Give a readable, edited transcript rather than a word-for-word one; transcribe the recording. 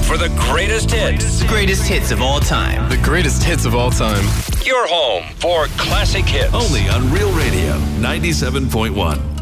for the greatest hits. Greatest hits of all time. The greatest hits of all time. Your home for classic hits. Only on Real Radio 97.1.